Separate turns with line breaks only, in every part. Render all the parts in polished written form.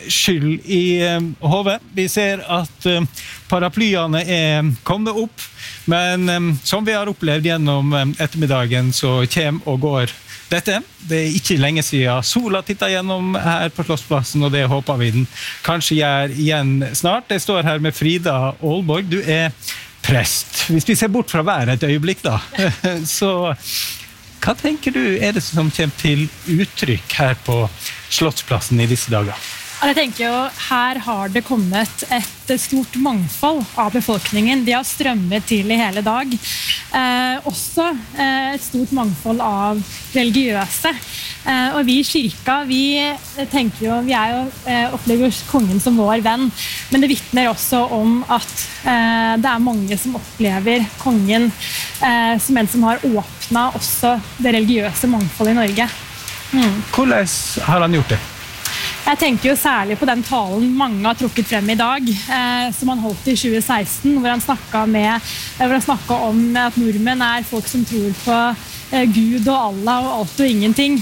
skyld i hodet. Vi ser at paraplyene kommet opp, men som vi har opplevd gjennom ettermiddagen så kommer og går dette. Det ikke lenge siden sola tittet gjennom her på Slottsplassen, og det håper vi den kanskje gjør igjen snart. Jeg står her med Frida Aalborg. Du prest. Hvis vi ser bort fra været et øyeblikk da, så hva tenker du det som kommer til uttrykk her på Slottsplassen i disse dager?
Jeg tenker jo, her har det kommet et stort mangfold av befolkningen. De har strømmet til i hele dag. Også et stort mangfold av religiøse. Og vi i kirka, vi tenker jo, vi opplever kongen som vår venn, men det vittner også om at det mange som opplever kongen som en som har åpnet også det religiøse mangfoldet i Norge.
Hvordan har han gjort det?
Jeg tenker jo særlig på den talen mange har trukket frem i dag, som han holdt i 2016, hvor han snakket om at nordmenn folk som tror på Gud og Allah og alt og ingenting.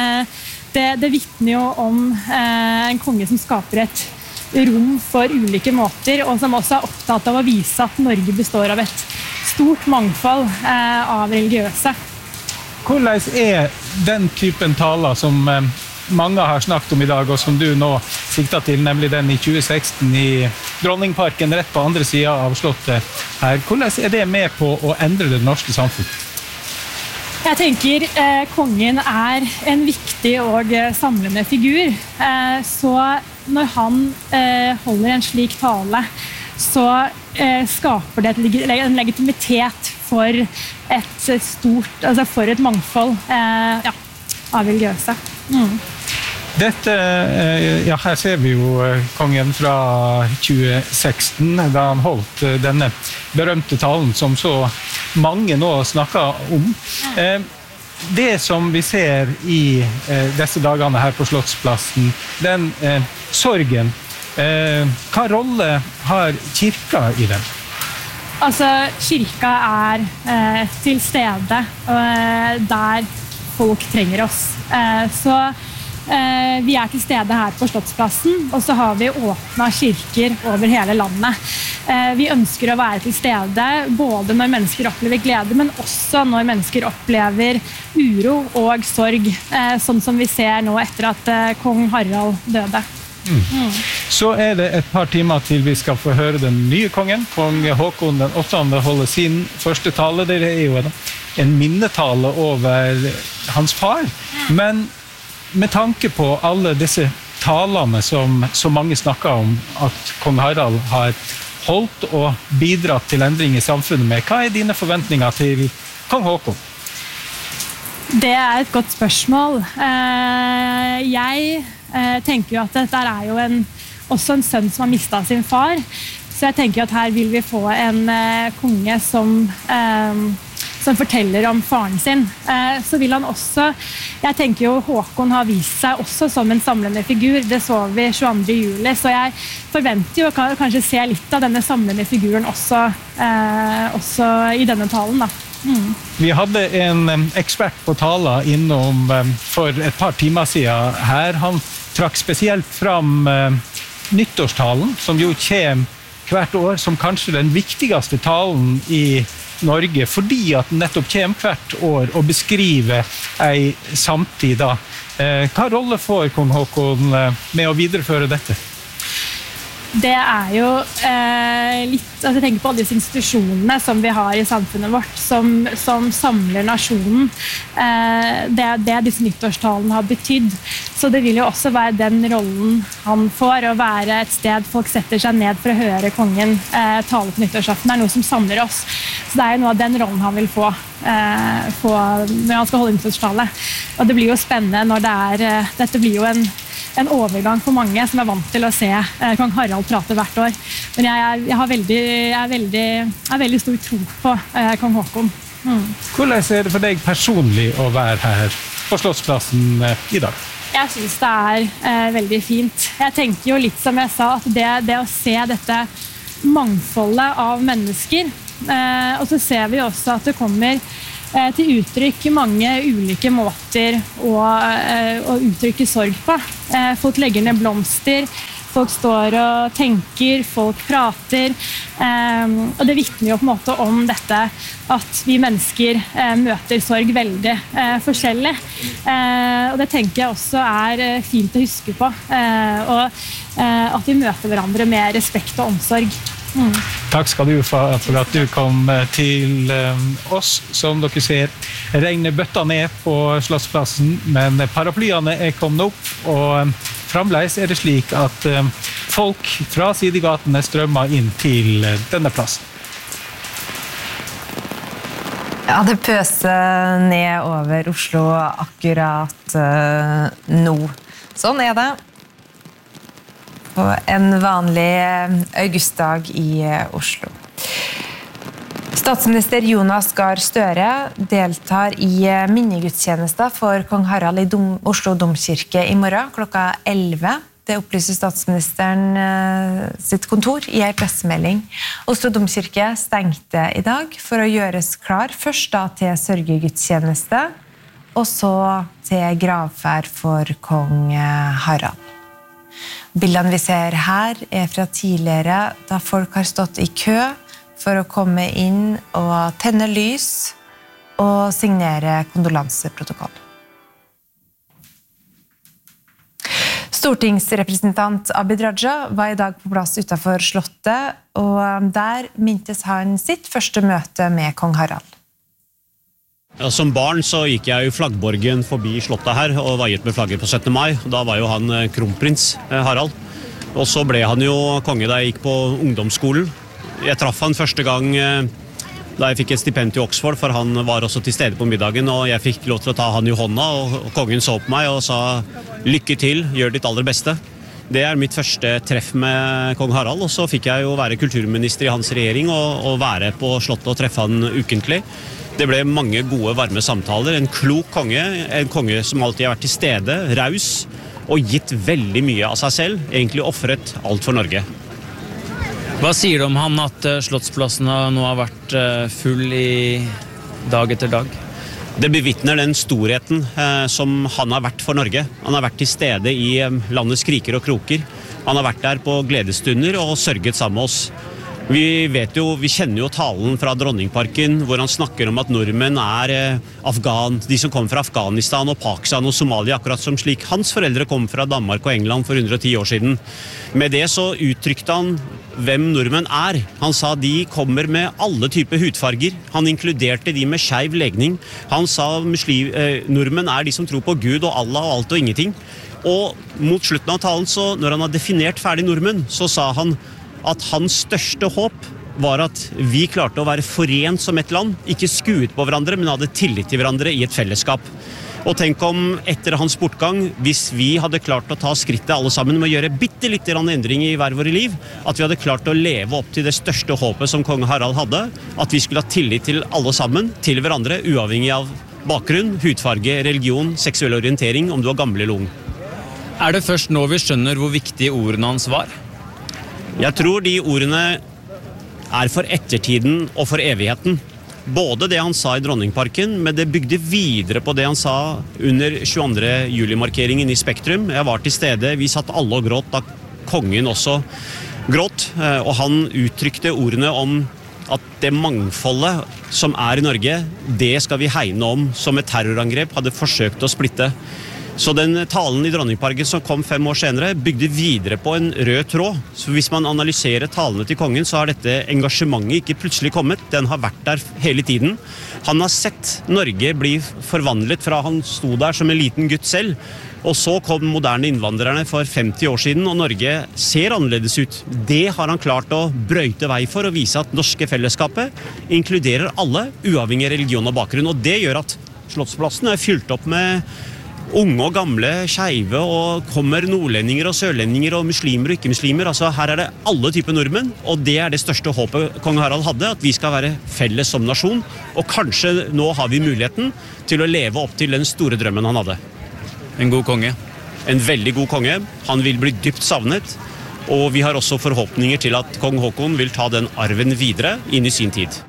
Det vittner jo om en konge som skaper et rom for ulike måter, og som også opptatt av å vise at Norge består av et stort mangfold av religiøse.
Hvordan den typen taler som mange har snakket om i dag, og som du nå siktet til, nemlig den i 2016 i Dronningparken, rett på andre siden av slottet her. Hvordan det med på å endre det norske samfunnet?
Jeg tenker kongen en viktig og samlende figur, så når han holder en slik tale, så skaper det en legitimitet for et stort, altså for et mangfold av religiøse.
Dette, her ser vi jo kongen fra 2016, da han holdt denne berømte talen som så mange nå snakker om. Det som vi ser i disse dagene her på Slottsplassen, den sorgen, hva rolle har kirka i den?
Altså, kirka til stede der folk trenger oss. Så vi til stede her på Slottsplassen, og så har vi åpnet kirker over hele landet. Vi ønsker å være til stede, både når mennesker opplever glede, men også når mennesker opplever uro og sorg, sånn som vi ser nå etter at kong Harald døde.
Så det et par timer til vi skal få høre den nye kongen. Kong Håkon den 8. holder sin første tale. Det jo en minnetale over hans far. Men med tanke på alle disse talene som så mange snakker om at kong Harald har holdt og bidratt til endring i samfunnet med, hva dine forventninger til kong Håkon?
Det et godt spørsmål. Jeg tenker jo at dette jo også en sønn som har mistet sin far, så jeg tenker at her vil vi få en konge som forteller om faren sin. Så vil han også, jeg tenker jo Håkon har vist seg også som en samlende figur, det så vi 22. juli, så jeg forventer jo å kanskje se litt av denne samlende figuren også i denne talen da.
Vi hadde en ekspert på tala innom for et par timer siden her. Han trakk spesielt fram nyttårstalen, som jo kommer hvert år som kanskje den viktigste talen i Norge, fordi at den nettopp kommer hvert år og beskriver en samtid. Hva rolle får kong Håkon med å videreføre dette?
Det jo litt, altså jeg tenker på alle disse institusjonene som vi har i samfunnet vårt, som samler nasjonen. Det disse nyttårstalene har betydd. Så det vil jo også være den rollen han får, å være et sted folk setter seg ned for å høre kongen tale på nyttårsaften. Det noe som samler oss. Så det jo noe av den rollen han vil få når han skal holde nyttårstale. Og det blir jo spennende når dette blir jo en overgang for mange som vant til å se kong Harald prate hvert år. Men jeg har veldig stor tro på kong Håkon.
Hvordan det for deg personlig å være her på Slottsplassen i dag?
Jeg synes det veldig fint. Jeg tenker jo litt som jeg sa, at det å se dette mangfoldet av mennesker, og så ser vi også at det kommer til uttrykk mange ulike måter å uttrykke sorg på. Folk legger ned blomster, folk står og tenker, folk prater, og det vitner jo på en måte om dette at vi mennesker møter sorg veldig forskjellig. Og det tenker jeg også fint å huske på, og at vi møter hverandre med respekt og omsorg.
Takk skal du for at du kom til oss. Som dere ser, regner bøtta ned på Slottsplassen, men paraplyene kommet opp, og fremdeles det slik at folk fra sidegatene strømmer inn til denne plassen.
Ja, det pøser ned over Oslo akkurat nå. Sånn det. På en vanlig augustdag i Oslo. Statsminister Jonas Gahr Støre deltar i minnegudstjenester for kong Harald i Oslo Domkirke i morgen klokka 11. Det opplyser statsministeren sitt kontor i en pressemelding. Oslo Domkirke stengte i dag for å gjøres klar, først da til sørgegudstjeneste, og så til gravferd for kong Harald. Bildene vi ser her fra tidligere, da folk har stått i kø for å komme inn og tenne lys og signere kondolanseprotokoll. Stortingsrepresentant Abid Raja var i dag på plass utenfor Slottet, og der mintes han sitt første møte med kong Harald.
Ja, som barn så gikk jeg jo flaggborgen forbi Slottet her og vaiet med flagget på 17. mai. Da var jo han kronprins Harald. Og så ble han jo konge da jeg gikk på ungdomsskolen. Jeg traff han første gang da jeg fikk et stipend til Oxford, for han var også til stede på middagen, og jeg fikk lov til å ta han i hånda, og kongen så på meg og sa lykke til, gjør ditt aller beste. Det mitt første treff med kong Harald, og så fikk jeg jo være kulturminister i hans regjering og være på Slottet og treffe han ukentlig. Det ble mange gode, varme samtaler. En klok konge, en konge som alltid har vært til stede, raus, og gitt veldig mye av seg selv, egentlig offret alt for Norge.
Hva sier du om han at Slottsplassen nå har vært full i dag etter dag?
Det bevitner den storheten som han har vært for Norge. Han har vært til stede i landets kriker og kroker. Han har vært der på gledesstunder og sørget sammen med oss. Vi kjenner jo talen fra Dronningparken, hvor han snakker om at nordmenn de som kommer fra Afghanistan og Pakistan og Somalia, akkurat som slik hans foreldre kom fra Danmark og England for 110 år siden. Med det så uttrykte han hvem nordmenn Han sa de kommer med alle typer hudfarger. Han inkluderte de med skeiv legning. Han sa nordmenn de som tror på Gud og Allah og alt og ingenting. Og mot slutten av talen, så når han har definert ferdig nordmenn, så sa han at hans største håp var at vi klarte å være forent som et land, ikke skuet på hverandre, men hadde tillit til hverandre i et fellesskap. Og tenk om etter hans bortgang, hvis vi hadde klart å ta skrittet alle sammen med å gjøre bitte litt endringer i hver våre liv, at vi hadde klart å leve opp til det største håpet som kong Harald hadde, at vi skulle ha tillit til alle sammen, til hverandre, uavhengig av bakgrunn, hudfarge, religion, seksuell orientering, om du var gammel eller ung.
Det først nå vi skjønner hvor viktige ordene hans var?
Jeg tror de ordene for ettertiden og for evigheten. Både det han sa i Dronningparken, men det bygde videre på det han sa under 22. juli-markeringen i Spektrum. Jeg var til stede, vi satt alle og gråt da kongen også gråt, og han uttrykte ordene om at det mangfoldet som i Norge, det skal vi hegne om, som et terrorangrep hadde forsøkt å splitte. Så den talen i Dronningparken som kom 5 år senere, bygde videre på en rød tråd. Så hvis man analyserer talene til kongen, så har dette engasjementet ikke plutselig kommet. Den har vært der hele tiden. Han har sett Norge bli forvandlet fra han sto der som en liten gutt selv. Og så kom moderne innvandrerne for 50 år siden, og Norge ser annerledes ut. Det har han klart å brøyte vei for og vise at norske fellesskapet inkluderer alle, uavhengig av religion og bakgrunn. Og det gjør at Slottsplassen fylt opp med unge og gamle, skeive, og kommer nordlendinger og sørlendinger og muslimer og ikke-muslimer. Altså her det alle typer nordmenn, og det det største håpet kong Harald hadde, at vi skal være felles som nasjon, og kanskje nå har vi muligheten til å leve opp til den store drømmen han hadde.
En god konge.
En veldig god konge. Han vil bli dypt savnet, og vi har også forhåpninger til at kong Håkon vil ta den arven videre inn i sin tid.